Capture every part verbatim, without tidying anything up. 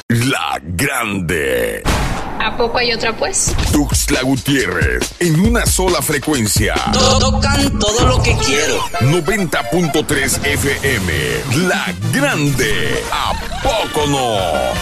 La Grande. ¿A poco hay otra, pues? Tuxtla Gutiérrez, en una sola frecuencia. Tocan todo lo que quiero. noventa punto tres F M. La Grande. ¿A poco no?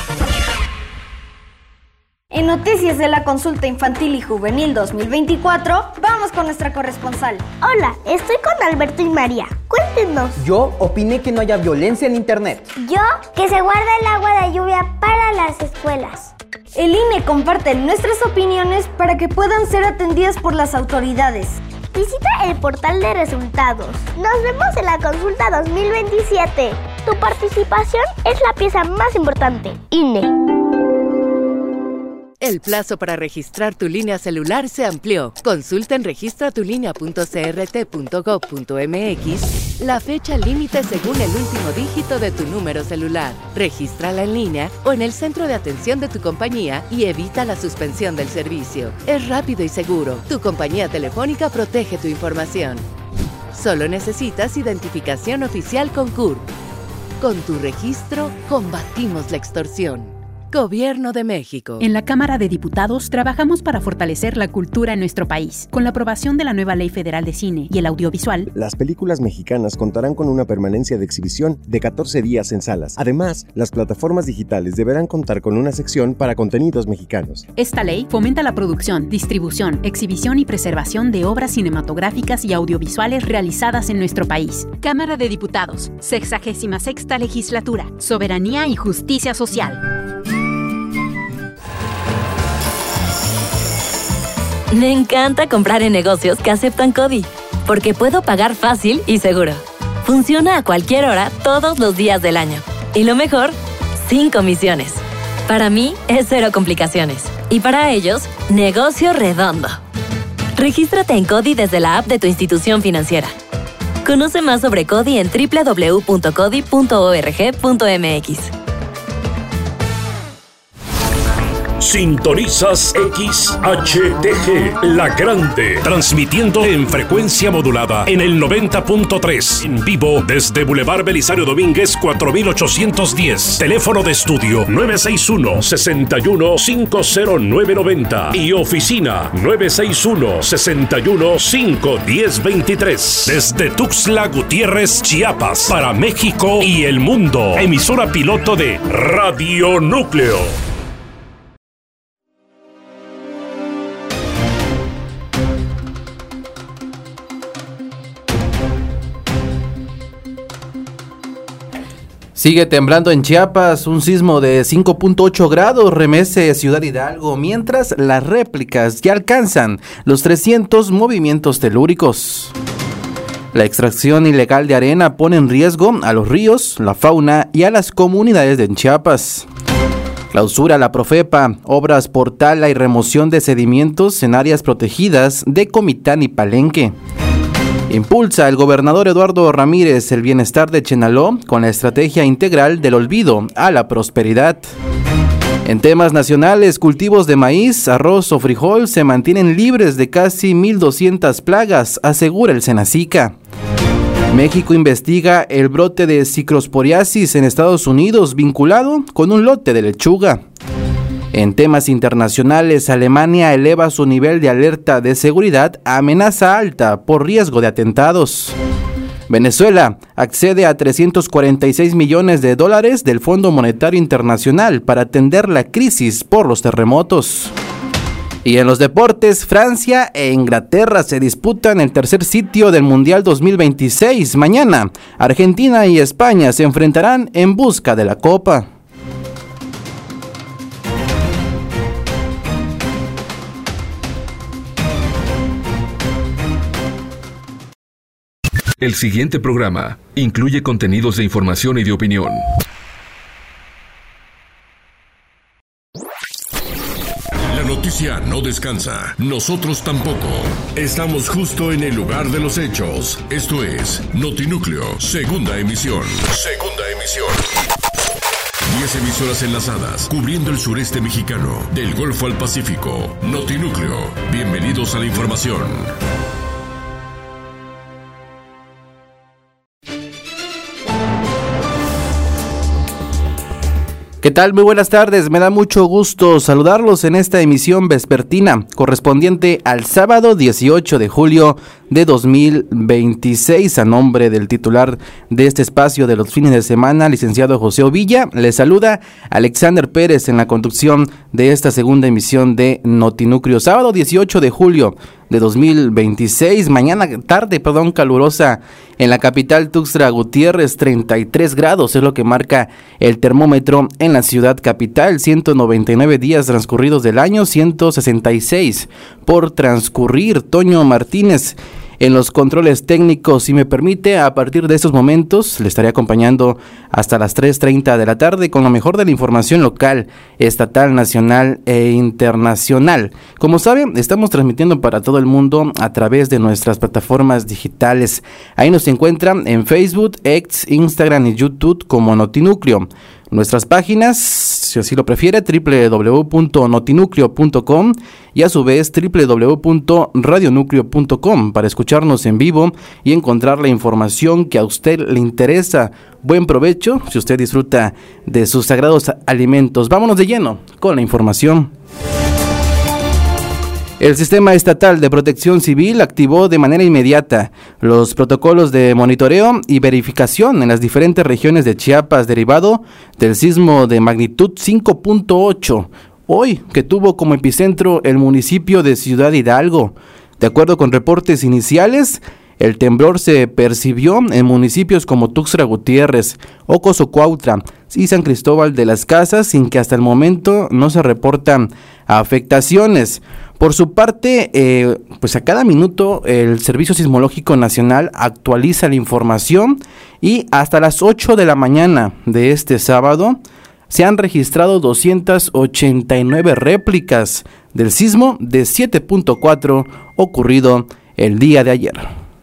En Noticias de la Consulta Infantil y Juvenil dos mil veinticuatro, vamos con nuestra corresponsal. Hola, estoy con Alberto y María. Cuéntenos. Yo opiné que no haya violencia en internet. Yo, que se guarda el agua de lluvia para las escuelas. El I N E comparte nuestras opiniones para que puedan ser atendidas por las autoridades. Visita el portal de resultados. Nos vemos en la consulta dos mil veintisiete. Tu participación es la pieza más importante. I N E. El plazo para registrar tu línea celular se amplió. Consulta en registra tu línea punto c r t punto gov punto m x la fecha límite según el último dígito de tu número celular. Regístrala en línea o en el centro de atención de tu compañía y evita la suspensión del servicio. Es rápido y seguro. Tu compañía telefónica protege tu información. Solo necesitas identificación oficial con C U R P. Con tu registro, combatimos la extorsión. Gobierno de México. En la Cámara de Diputados trabajamos para fortalecer la cultura en nuestro país. Con la aprobación de la nueva Ley Federal de Cine y el Audiovisual, las películas mexicanas contarán con una permanencia de exhibición de catorce días en salas. Además, las plataformas digitales deberán contar con una sección para contenidos mexicanos. Esta ley fomenta la producción, distribución, exhibición y preservación de obras cinematográficas y audiovisuales realizadas en nuestro país. Cámara de Diputados, sexagésima sexta Legislatura, Soberanía y Justicia Social. Me encanta comprar en negocios que aceptan CODI, porque puedo pagar fácil y seguro. Funciona a cualquier hora, todos los días del año. Y lo mejor, sin comisiones. Para mí, es cero complicaciones. Y para ellos, negocio redondo. Regístrate en CODI desde la app de tu institución financiera. Conoce más sobre CODI en doble u doble u doble u punto codi punto org punto m x. Sintonizas X H T G, La Grande, transmitiendo en frecuencia modulada en el noventa punto tres, en vivo desde Boulevard Belisario Domínguez cuatro mil ochocientos diez, teléfono de estudio nueve seis uno, seis uno, cinco cero nueve nueve cero y oficina nueve seis uno, seis uno, cinco uno cero dos tres, desde Tuxtla Gutiérrez, Chiapas, para México y el mundo, emisora piloto de Radio Núcleo. Sigue temblando en Chiapas, un sismo de cinco punto ocho grados remece Ciudad Hidalgo, mientras las réplicas ya alcanzan los trescientos movimientos telúricos. La extracción ilegal de arena pone en riesgo a los ríos, la fauna y a las comunidades de Chiapas. Clausura la Profepa, obras por tala y remoción de sedimentos en áreas protegidas de Comitán y Palenque. Impulsa el gobernador Eduardo Ramírez el bienestar de Chenaló con la estrategia integral del olvido a la prosperidad. En temas nacionales, cultivos de maíz, arroz o frijol se mantienen libres de casi mil doscientas plagas, asegura el Senacica. México investiga el brote de ciclosporiasis en Estados Unidos vinculado con un lote de lechuga. En temas internacionales, Alemania eleva su nivel de alerta de seguridad a amenaza alta por riesgo de atentados. Venezuela accede a trescientos cuarenta y seis millones de dólares del Fondo Monetario Internacional para atender la crisis por los terremotos. Y en los deportes, Francia e Inglaterra se disputan el tercer sitio del Mundial dos mil veintiséis. Mañana, Argentina y España se enfrentarán en busca de la Copa. El siguiente programa incluye contenidos de información y de opinión. La noticia no descansa, nosotros tampoco. Estamos justo en el lugar de los hechos. Esto es Notinúcleo, segunda emisión. Segunda emisión. Diez emisoras enlazadas, cubriendo el sureste mexicano, del Golfo al Pacífico. Notinúcleo, bienvenidos a la información. ¿Qué tal? Muy buenas tardes, me da mucho gusto saludarlos en esta emisión vespertina correspondiente al sábado dieciocho de julio de dos mil veintiséis. A nombre del titular de este espacio de los fines de semana, licenciado José Ovilla, le saluda Alexander Pérez en la conducción de esta segunda emisión de Notinúcleo. Sábado dieciocho de julio de dos mil veintiséis, mañana tarde, perdón, calurosa en la capital Tuxtla Gutiérrez, treinta y tres grados es lo que marca el termómetro en la ciudad capital, ciento noventa y nueve días transcurridos del año, ciento sesenta y seis por transcurrir. Toño Martínez en los controles técnicos, si me permite. A partir de estos momentos le estaré acompañando hasta las tres treinta de la tarde con lo mejor de la información local, estatal, nacional e internacional. Como saben, estamos transmitiendo para todo el mundo a través de nuestras plataformas digitales. Ahí nos encuentran en Facebook, X, Instagram y YouTube como Notinúcleo. Nuestras páginas, si así lo prefiere, doble u doble u doble u punto notinúcleo punto com y a su vez doble u doble u doble u punto radionúcleo punto com para escucharnos en vivo y encontrar la información que a usted le interesa. Buen provecho si usted disfruta de sus sagrados alimentos. Vámonos de lleno con la información. El Sistema Estatal de Protección Civil activó de manera inmediata los protocolos de monitoreo y verificación en las diferentes regiones de Chiapas derivado del sismo de magnitud cinco punto ocho, hoy que tuvo como epicentro el municipio de Ciudad Hidalgo. De acuerdo con reportes iniciales, el temblor se percibió en municipios como Tuxtla Gutiérrez, Ocosocuautla y San Cristóbal de las Casas, sin que hasta el momento no se reportan afectaciones. Por su parte, eh, pues a cada minuto el Servicio Sismológico Nacional actualiza la información y hasta las ocho de la mañana de este sábado se han registrado doscientas ochenta y nueve réplicas del sismo de siete punto cuatro ocurrido el día de ayer.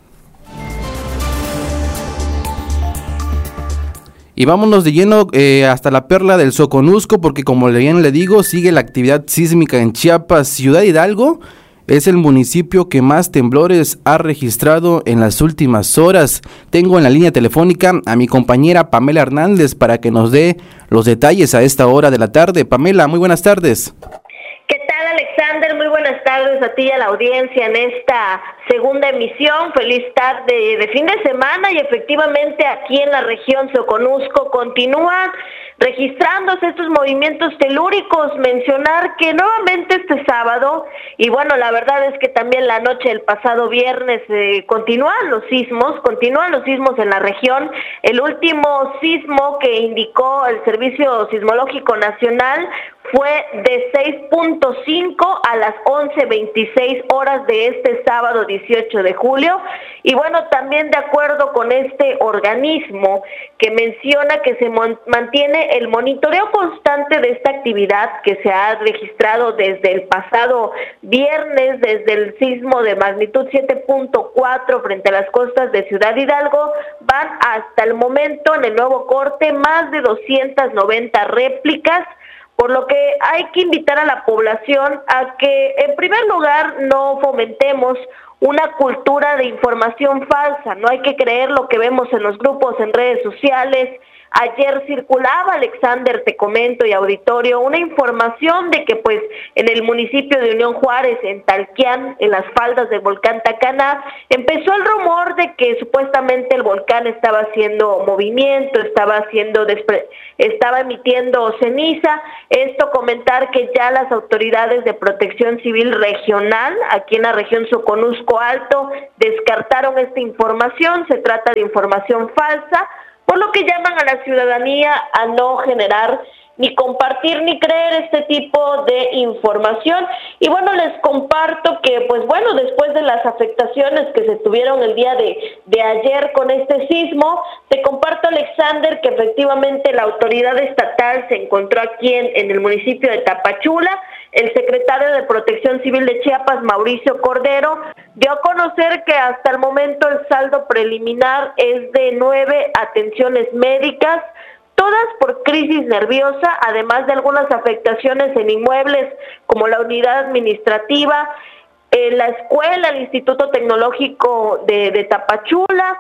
Y vámonos de lleno eh, hasta la perla del Soconusco, porque como bien le digo, sigue la actividad sísmica en Chiapas. Ciudad Hidalgo es el municipio que más temblores ha registrado en las últimas horas. Tengo en la línea telefónica a mi compañera Pamela Hernández para que nos dé los detalles a esta hora de la tarde. Pamela, muy buenas tardes. ¿Qué tal, Alexander? Muy buenas tardes a ti y a la audiencia en esta segunda emisión. Feliz tarde de fin de semana y efectivamente aquí en la región Soconusco continúan registrándose estos movimientos telúricos. Mencionar que nuevamente este sábado, y bueno, la verdad es que también la noche del pasado viernes eh, continúan los sismos, continúan los sismos en la región. El último sismo que indicó el Servicio Sismológico Nacional fue de seis punto cinco a las once veintiséis horas de este sábado dieciocho de julio. Y bueno, también de acuerdo con este organismo que menciona que se mon- mantiene el monitoreo constante de esta actividad que se ha registrado desde el pasado viernes, desde el sismo de magnitud siete punto cuatro frente a las costas de Ciudad Hidalgo, van hasta el momento en el nuevo corte más de doscientas noventa réplicas. Por lo que hay que invitar a la población a que, en primer lugar, no fomentemos una cultura de información falsa. No hay que creer lo que vemos en los grupos, en redes sociales. Ayer circulaba, Alexander, te comento, y auditorio, una información de que pues en el municipio de Unión Juárez, en Talquián, en las faldas del volcán Tacaná, empezó el rumor de que supuestamente el volcán estaba haciendo movimiento, estaba haciendo despre- estaba emitiendo ceniza. Esto comentar que ya las autoridades de Protección Civil Regional, aquí en la región Soconusco Alto, descartaron esta información. Se trata de información falsa, por lo que llaman a la ciudadanía a no generar ni compartir ni creer este tipo de información. Y bueno, les comparto que, pues bueno, después de las afectaciones que se tuvieron el día de, de ayer con este sismo, te comparto, Alexander, que efectivamente la autoridad estatal se encontró aquí en, en el municipio de Tapachula. El secretario de Protección Civil de Chiapas, Mauricio Cordero, dio a conocer que hasta el momento el saldo preliminar es de nueve atenciones médicas, todas por crisis nerviosa, además de algunas afectaciones en inmuebles como la unidad administrativa, eh, la escuela, el Instituto Tecnológico de, de Tapachula.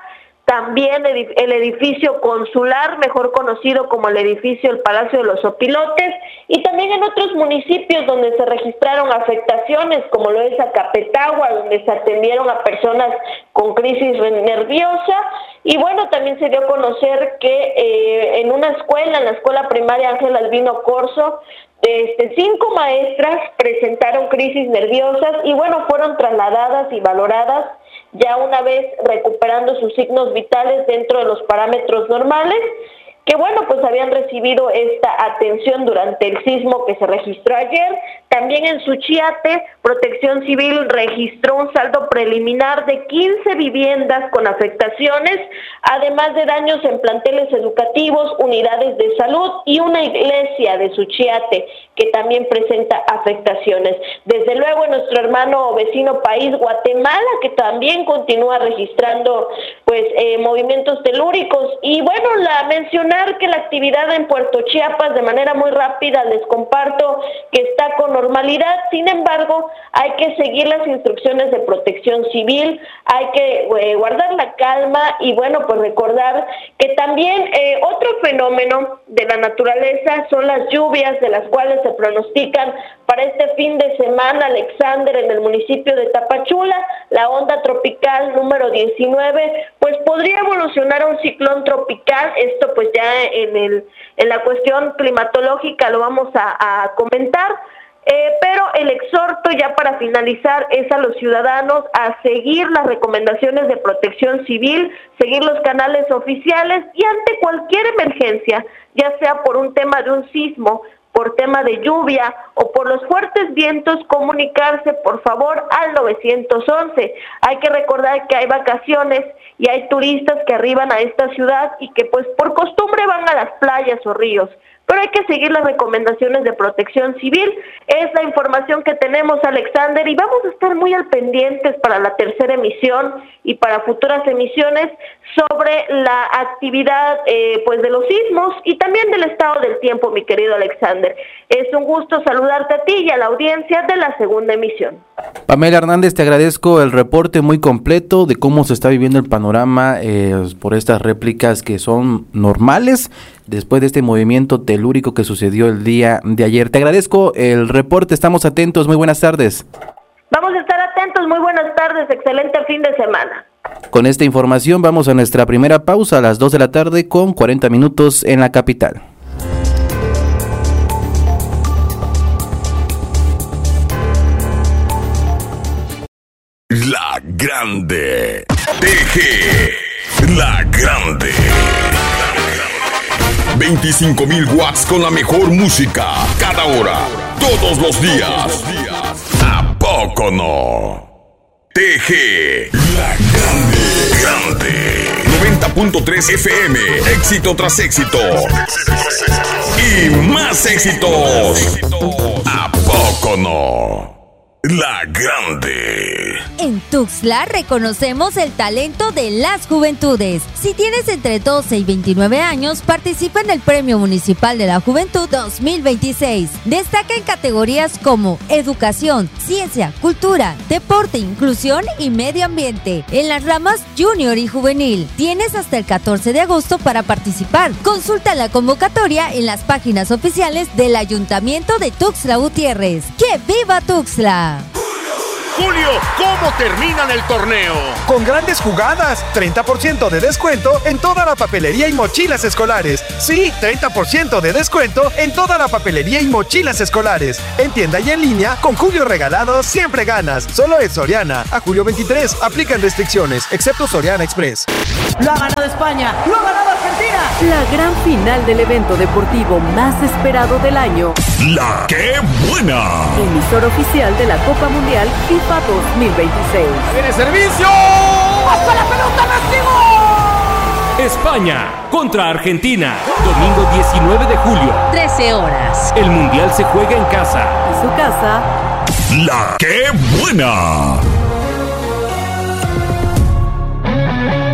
también el edificio consular, mejor conocido como el edificio El Palacio de los Opilotes, y también en otros municipios donde se registraron afectaciones, como lo es Acapetagua, donde se atendieron a personas con crisis nerviosa. Y bueno, también se dio a conocer que eh, en una escuela, en la escuela primaria Ángel Albino Corzo, este, cinco maestras presentaron crisis nerviosas y bueno, fueron trasladadas y valoradas ya una vez recuperando sus signos vitales dentro de los parámetros normales, que bueno, pues habían recibido esta atención durante el sismo que se registró ayer. También en Suchiate, Protección Civil registró un saldo preliminar de quince viviendas con afectaciones, además de daños en planteles educativos, unidades de salud y una iglesia de Suchiate que también presenta afectaciones. Desde luego en nuestro hermano vecino país, Guatemala, que también continúa registrando pues eh, movimientos telúricos. Y bueno, la mencionar que la actividad en Puerto Chiapas de manera muy rápida les comparto que está con normalidad. Sin embargo, hay que seguir las instrucciones de Protección Civil, hay que eh, guardar la calma y bueno, pues recordar que también eh, otro fenómeno de la naturaleza son las lluvias, de las cuales se pronostican para este fin de semana, Alexander, en el municipio de Tapachula. La onda tropical número diecinueve pues podría evolucionar a un ciclón tropical. Esto pues ya en el en la cuestión climatológica lo vamos a, a comentar. Eh, pero el exhorto ya para finalizar es a los ciudadanos a seguir las recomendaciones de Protección Civil, seguir los canales oficiales y ante cualquier emergencia, ya sea por un tema de un sismo, por tema de lluvia o por los fuertes vientos, comunicarse por favor al nueve once. Hay que recordar que hay vacaciones y hay turistas que arriban a esta ciudad y que pues por costumbre van a las playas o ríos. Pero hay que seguir las recomendaciones de Protección Civil. Es la información que tenemos, Alexander, y vamos a estar muy al pendientes para la tercera emisión y para futuras emisiones sobre la actividad eh, pues de los sismos y también del estado del tiempo, mi querido Alexander. Es un gusto saludarte a ti y a la audiencia de la segunda emisión. Pamela Hernández, te agradezco el reporte muy completo de cómo se está viviendo el panorama eh, por estas réplicas que son normales después de este movimiento telúrico que sucedió el día de ayer. Te agradezco el reporte, estamos atentos, muy buenas tardes. Vamos a estar atentos, muy buenas tardes, excelente fin de semana. Con esta información vamos a nuestra primera pausa a las dos de la tarde con cuarenta minutos en la capital. La Grande. T G. La Grande. veinticinco mil watts con la mejor música. Cada hora. Todos los días. ¿A poco no? T G. La Grande. Grande. noventa punto tres F M. Éxito tras éxito. Y más éxitos. ¿A poco no? La Grande. En Tuxtla reconocemos el talento de las juventudes. Si tienes entre doce y veintinueve años, participa en el Premio Municipal de la Juventud dos mil veintiséis. Destaca en categorías como educación, ciencia, cultura, deporte, inclusión y medio ambiente. En las ramas junior y juvenil. Tienes hasta el catorce de agosto para participar. Consulta la convocatoria en las páginas oficiales del Ayuntamiento de Tuxtla Gutiérrez. ¡Que viva Tuxtla! Julio, ¿cómo terminan el torneo? Con grandes jugadas, treinta por ciento de descuento en toda la papelería y mochilas escolares. Sí, treinta por ciento de descuento en toda la papelería y mochilas escolares. En tienda y en línea, con Julio regalado siempre ganas. Solo es Soriana. A julio veintitrés, aplican restricciones, excepto Soriana Express. Lo ha ganado España, lo ha ganado Argentina. La gran final del evento deportivo más esperado del año. ¡La qué buena! Emisor oficial de la Copa Mundial FIFA dos mil veintiséis. ¡Viene servicio! ¡Hasta la pelota, México! España contra Argentina. Domingo diecinueve de julio. trece horas. El Mundial se juega en casa. Y su casa. ¡La qué buena! Patrocinador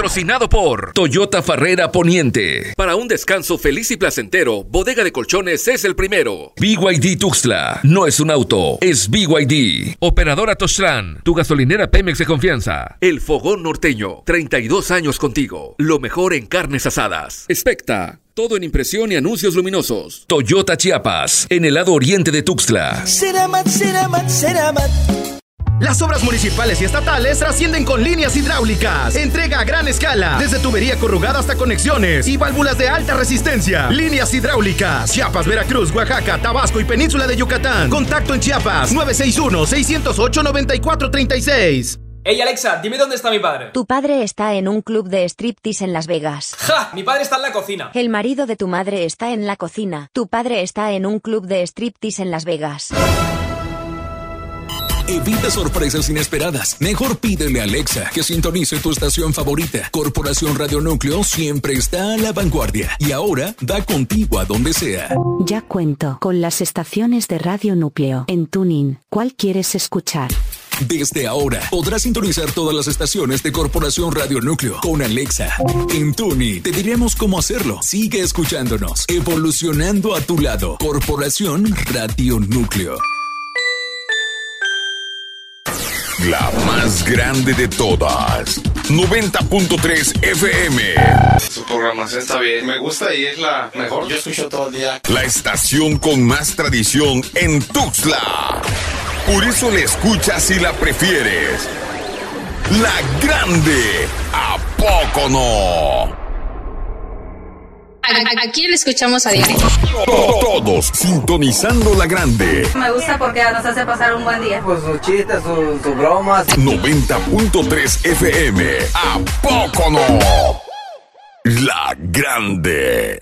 Patrocinado por Toyota Farrera Poniente. Para un descanso feliz y placentero, Bodega de Colchones es el primero. B Y D Tuxtla. No es un auto, es B Y D. Operadora Tostran. Tu gasolinera Pemex de confianza. El Fogón Norteño. treinta y dos años contigo. Lo mejor en carnes asadas. Expecta. Todo en impresión y anuncios luminosos. Toyota Chiapas. En el lado oriente de Tuxtla. Ceramat, Ceramat, Ceramat. Las obras municipales y estatales trascienden con líneas hidráulicas. Entrega a gran escala, desde tubería corrugada hasta conexiones y válvulas de alta resistencia. Líneas hidráulicas. Chiapas, Veracruz, Oaxaca, Tabasco y Península de Yucatán. Contacto en Chiapas nueve seis uno, seis cero ocho, nueve cuatro tres seis. Hey Alexa, dime dónde está mi padre. Tu padre está en un club de striptease en Las Vegas. ¡Ja! Mi padre está en la cocina. El marido de tu madre está en la cocina. Tu padre está en un club de striptease en Las Vegas. Evita sorpresas inesperadas. Mejor pídele a Alexa que sintonice tu estación favorita. Corporación Radio Núcleo siempre está a la vanguardia y ahora da contigo a donde sea. Ya cuento con las estaciones de Radio Núcleo en TuneIn. ¿Cuál quieres escuchar? Desde ahora podrás sintonizar todas las estaciones de Corporación Radio Núcleo con Alexa. En TuneIn te diremos cómo hacerlo. Sigue escuchándonos, evolucionando a tu lado. Corporación Radio Núcleo. La más grande de todas. noventa punto tres F M. Su programación está bien. Me gusta y es la mejor. Yo escucho todo el día. La estación con más tradición en Tuxtla. Por eso la escuchas y la prefieres. La grande. ¿A poco no? Aquí le escuchamos a diario. Todos sintonizando la grande. Me gusta porque nos hace pasar un buen día. Pues sus chistes, sus, sus bromas. noventa punto tres F M. ¿A poco no? La grande.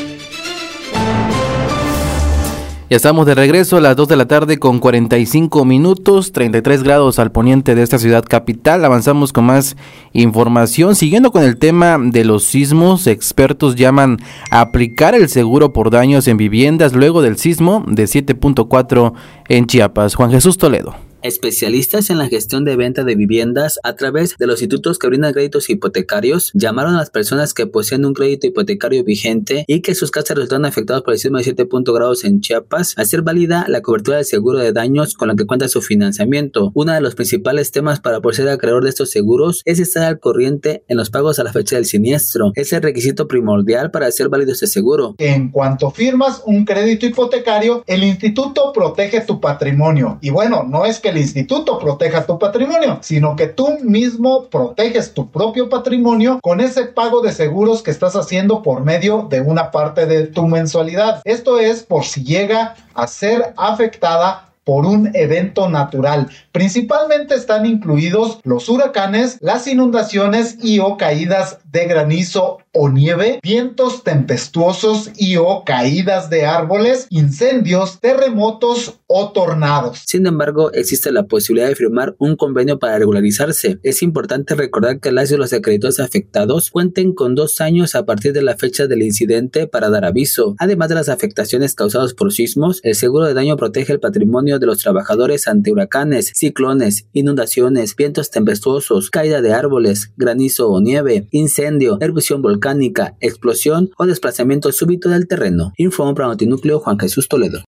Ya estamos de regreso a las dos de la tarde con cuarenta y cinco minutos, treinta y tres grados al poniente de esta ciudad capital. Avanzamos con más información. Siguiendo con el tema de los sismos, expertos llaman a aplicar el seguro por daños en viviendas luego del sismo de siete punto cuatro en Chiapas. Juan Jesús Toledo. Especialistas en la gestión de venta de viviendas a través de los institutos que brindan créditos hipotecarios llamaron a las personas que poseen un crédito hipotecario vigente y que sus casas resultaron afectadas por el sismo de siete grados en Chiapas a hacer válida la cobertura del seguro de daños con la que cuenta su financiamiento. Uno de los principales temas para poder ser acreedor de estos seguros es estar al corriente en los pagos a la fecha del siniestro. Es el requisito primordial para hacer válido este seguro. En cuanto firmas un crédito hipotecario, el instituto protege tu patrimonio. Y bueno, no es que el instituto proteja tu patrimonio, sino que tú mismo proteges tu propio patrimonio con ese pago de seguros que estás haciendo por medio de una parte de tu mensualidad. Esto es por si llega a ser afectada por un evento natural. Principalmente están incluidos los huracanes, las inundaciones y o caídas de granizo o nieve, vientos tempestuosos y o caídas de árboles, incendios, terremotos o tornados. Sin embargo, existe la posibilidad de firmar un convenio para regularizarse. Es importante recordar que las y los acreedores afectados cuenten con dos años a partir de la fecha del incidente para dar aviso. Además de las afectaciones causadas por sismos, el seguro de daño protege el patrimonio de los trabajadores ante huracanes, ciclones, inundaciones, vientos tempestuosos, caída de árboles, granizo o nieve, incendio, erupción volcánica, explosión o desplazamiento súbito del terreno. Informó para Notinúcleo Juan Jesús Toledo.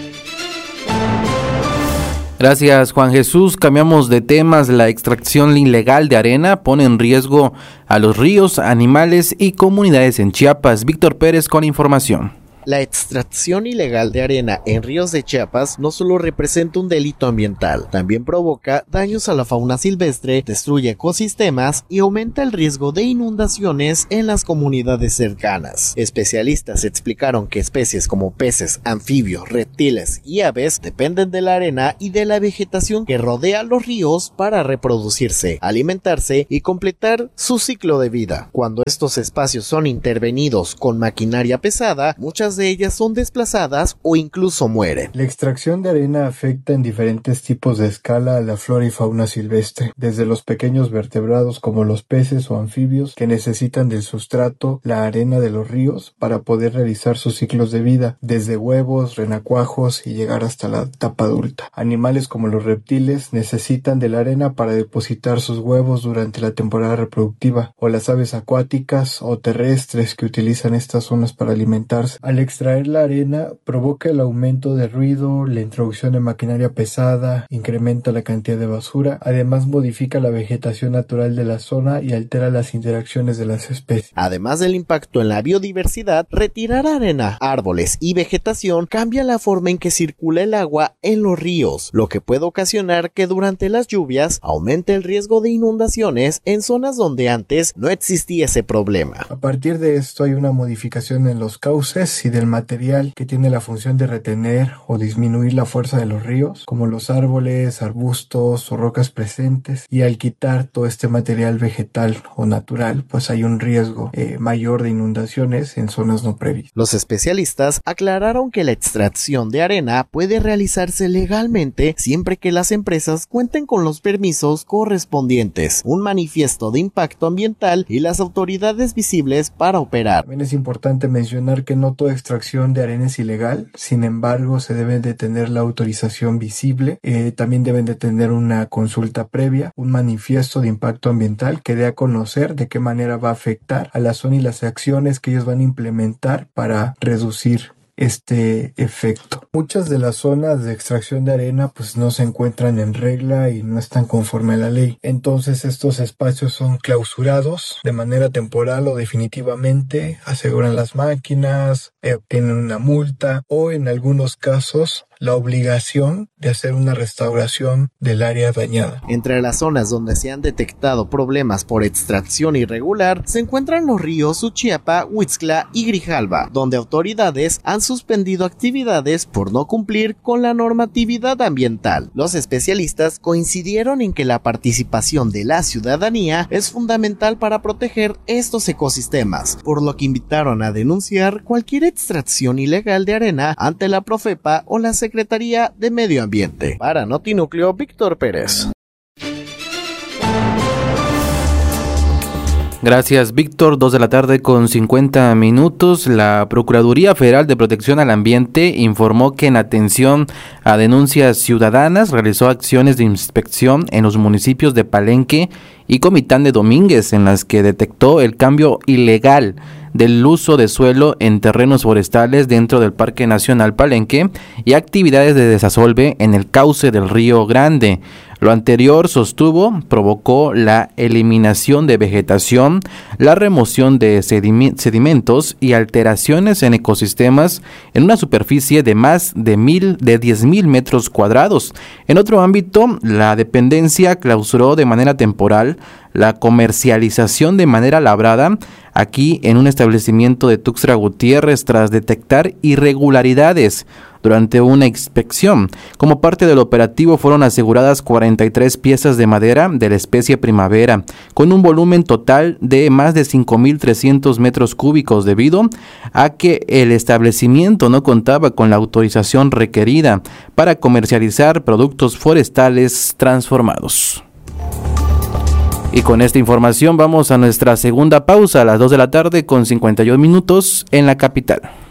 Gracias, Juan Jesús. Cambiamos de temas. La extracción ilegal de arena pone en riesgo a los ríos, animales y comunidades en Chiapas. Víctor Pérez con información. La extracción ilegal de arena en ríos de Chiapas no solo representa un delito ambiental, también provoca daños a la fauna silvestre, destruye ecosistemas y aumenta el riesgo de inundaciones en las comunidades cercanas. Especialistas explicaron que especies como peces, anfibios, reptiles y aves dependen de la arena y de la vegetación que rodea los ríos para reproducirse, alimentarse y completar su ciclo de vida. Cuando estos espacios son intervenidos con maquinaria pesada, muchas muchas de ellas son desplazadas o incluso mueren. La extracción de arena afecta en diferentes tipos de escala a la flora y fauna silvestre, desde los pequeños vertebrados como los peces o anfibios que necesitan del sustrato, la arena de los ríos, para poder realizar sus ciclos de vida, desde huevos, renacuajos y llegar hasta la etapa adulta. Animales como los reptiles necesitan de la arena para depositar sus huevos durante la temporada reproductiva, o las aves acuáticas o terrestres que utilizan estas zonas para alimentarse. Al extraer la arena provoca el aumento de ruido, la introducción de maquinaria pesada, incrementa la cantidad de basura, además modifica la vegetación natural de la zona y altera las interacciones de las especies. Además del impacto en la biodiversidad, retirar arena, árboles y vegetación cambia la forma en que circula el agua en los ríos, lo que puede ocasionar que durante las lluvias aumente el riesgo de inundaciones en zonas donde antes no existía ese problema. A partir de esto hay una modificación en los cauces y del material que tiene la función de retener o disminuir la fuerza de los ríos, como los árboles, arbustos o rocas presentes, y al quitar todo este material vegetal o natural, pues hay un riesgo eh, mayor de inundaciones en zonas no previstas. Los especialistas aclararon que la extracción de arena puede realizarse legalmente siempre que las empresas cuenten con los permisos correspondientes, un manifiesto de impacto ambiental y las autoridades visibles para operar. También es importante mencionar que no toda extracción de arena es ilegal, sin embargo se debe de tener la autorización visible, eh, también deben de tener una consulta previa, un manifiesto de impacto ambiental que dé a conocer de qué manera va a afectar a la zona y las acciones que ellos van a implementar para reducir este efecto. Muchas de las zonas de extracción de arena pues no se encuentran en regla y no están conforme a la ley. Entonces estos espacios son clausurados de manera temporal o definitivamente, aseguran las máquinas, eh, obtienen una multa o en algunos casos la obligación de hacer una restauración del área dañada. Entre las zonas donde se han detectado problemas por extracción irregular se encuentran los ríos Suchiapa, Huixtla y Grijalva, donde autoridades han suspendido actividades por no cumplir con la normatividad ambiental. Los especialistas coincidieron en que la participación de la ciudadanía es fundamental para proteger estos ecosistemas, por lo que invitaron a denunciar cualquier extracción ilegal de arena ante la Profepa o la Secretaría de Medio Ambiente. Para Notinúcleo, Víctor Pérez. Gracias, Víctor. Dos de la tarde con cincuenta minutos. La Procuraduría Federal de Protección al Ambiente informó que en atención a denuncias ciudadanas realizó acciones de inspección en los municipios de Palenque y Comitán de Domínguez, en las que detectó el cambio ilegal del uso de suelo en terrenos forestales dentro del Parque Nacional Palenque y actividades de desasolve en el cauce del Río Grande. Lo anterior, sostuvo, provocó la eliminación de vegetación, la remoción de sedimentos y alteraciones en ecosistemas en una superficie de más de mil de diez mil metros cuadrados. En otro ámbito, la dependencia clausuró de manera temporal la comercialización de manera labrada aquí en un establecimiento de Tuxtla Gutiérrez tras detectar irregularidades durante una inspección. Como parte del operativo fueron aseguradas cuarenta y tres piezas de madera de la especie primavera, con un volumen total de más de cinco mil trescientos metros cúbicos, debido a que el establecimiento no contaba con la autorización requerida para comercializar productos forestales transformados. Y con esta información vamos a nuestra segunda pausa a las dos de la tarde con cincuenta y un minutos en la capital.